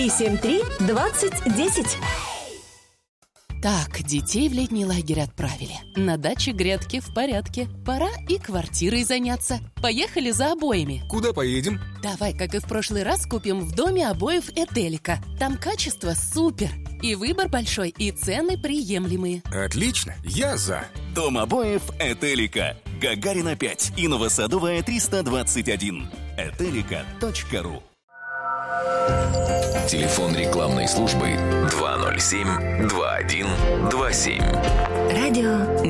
373-2010. Так, детей в летний лагерь отправили. На даче грядки в порядке. Пора и квартирой заняться. Поехали за обоями. Куда поедем? Давай, как и в прошлый раз, купим в доме обоев Этелика. Там качество супер. И выбор большой, и цены приемлемые. Отлично, я за. Дом обоев Этелика. Гагарина 5 и Новосадовая 321. Этелика.ру. Телефон рекламной службы 207-2127. Радио